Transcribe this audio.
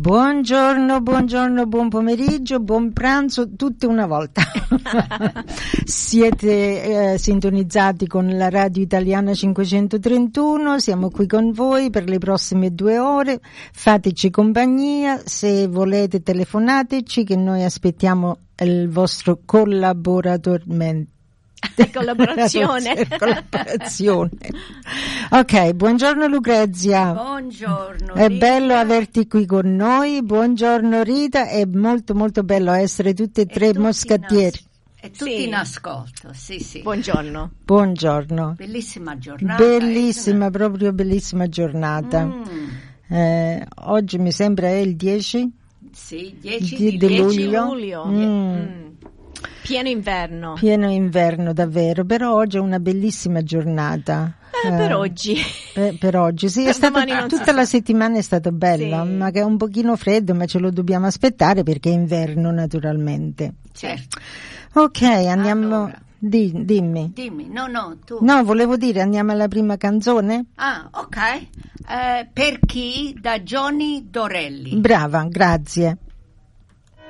Buongiorno, buon pomeriggio, buon pranzo, tutte una volta. Siete sintonizzati con la Radio Italiana 531, siamo qui con voi per le prossime 2 ore, fateci compagnia, se volete telefonateci che noi aspettiamo il vostro collaborazione. Ok, buongiorno Lucrezia. Buongiorno. È Rita. bello averti qui con noi. Buongiorno Rita, è molto molto bello essere tutte e tre moscattieri. E tutti in ascolto, sì. Buongiorno. Bellissima giornata. Bellissima, proprio bellissima giornata. Oggi mi sembra è il 10? Sì, 10 di luglio. Pieno inverno. Pieno inverno davvero, però oggi è una bellissima giornata. Per oggi. Per oggi, sì, è stato, tutta la settimana è stata bella, sì. Ma che è un pochino freddo, ma ce lo dobbiamo aspettare perché è inverno naturalmente. Certo. Ok, andiamo. Allora. Dimmi. No, tu. No, volevo dire, andiamo alla prima canzone? Ok. Per chi? Da Johnny Dorelli. Brava, grazie.